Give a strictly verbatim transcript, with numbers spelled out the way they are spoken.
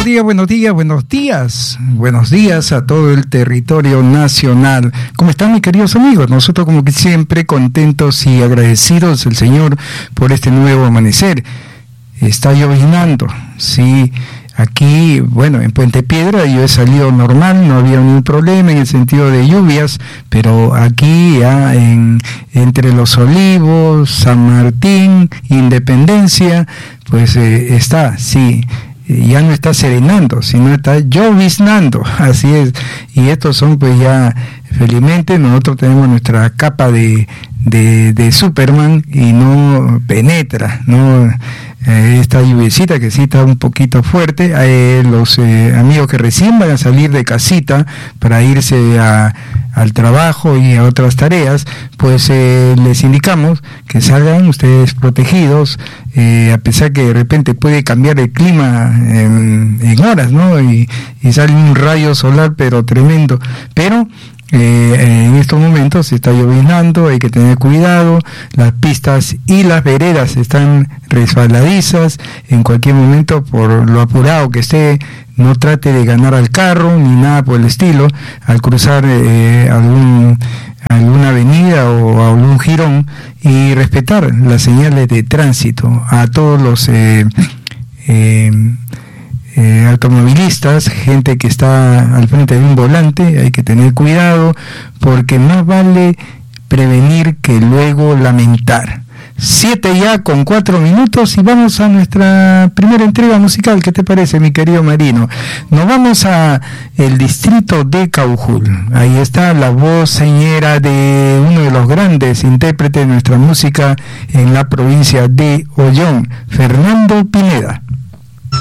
buenos días, buenos días, buenos días. Buenos días a todo el territorio nacional. ¿Cómo están, mis queridos amigos? Nosotros, como que siempre, contentos y agradecidos al Señor por este nuevo amanecer. Está lloviznando, sí. Aquí, bueno, en Puente Piedra yo he salido normal, no había ningún problema en el sentido de lluvias, pero aquí ya en, entre Los Olivos, San Martín, Independencia, pues eh, está, sí, ya no está serenando, sino está lloviznando, así es. Y estos son pues ya, felizmente nosotros tenemos nuestra capa de, de, de Superman y no penetra, no... Eh, esta lluviecita que sí está un poquito fuerte. Eh, los eh, amigos que recién van a salir de casita para irse a, al trabajo y a otras tareas, pues eh, les indicamos que salgan ustedes protegidos, eh, a pesar que de repente puede cambiar el clima en, en horas, ¿no? Y, y sale un rayo solar pero tremendo, pero Eh, en estos momentos se está lloviznando, hay que tener cuidado, las pistas y las veredas están resbaladizas, en cualquier momento, por lo apurado que esté, no trate de ganar al carro ni nada por el estilo al cruzar eh, algún alguna avenida o algún jirón, y respetar las señales de tránsito a todos los eh, eh, Eh, automovilistas, gente que está al frente de un volante. Hay que tener cuidado, porque más vale prevenir que luego lamentar. Siete ya con cuatro minutos y vamos a nuestra primera entrega musical. ¿Qué te parece, mi querido Marino? Nos vamos a el distrito de Caujul. Ahí está la voz señera de uno de los grandes intérpretes de nuestra música en la provincia de Ollón, Fernando Pineda.